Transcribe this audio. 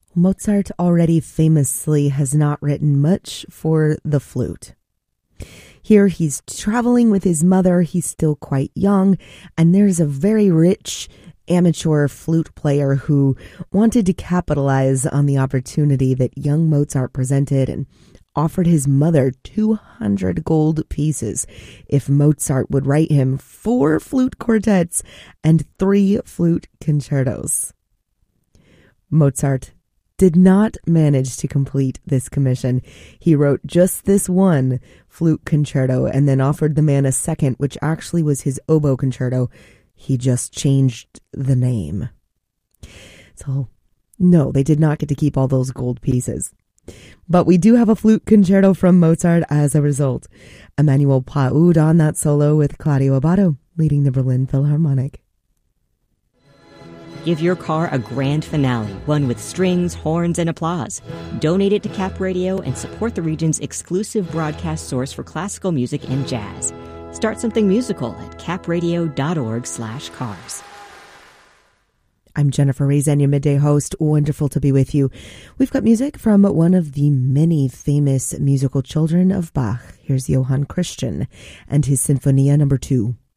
Mozart already famously has not written much for the flute. Here he's traveling with his mother, he's still quite young, and there's a very rich amateur flute player who wanted to capitalize on the opportunity that young Mozart presented and offered his mother 200 gold pieces if Mozart would write him 4 flute quartets and 3 flute concertos. Mozart did not manage to complete this commission. He wrote just this one flute concerto and then offered the man a second, which actually was his oboe concerto. He just changed the name. So, no, they did not get to keep all those gold pieces. But we do have a flute concerto from Mozart as a result. Emmanuel Paoud on that solo with Claudio Abbado leading the Berlin Philharmonic. Give your car a grand finale, one with strings, horns, and applause. Donate it to Cap Radio and support the region's exclusive broadcast source for classical music and jazz. Start something musical at capradio.org/cars. I'm Jennifer Razen, your midday host. Wonderful to be with you. We've got music from one of the many famous musical children of Bach. Here's Johann Christian and his Sinfonia No. 2.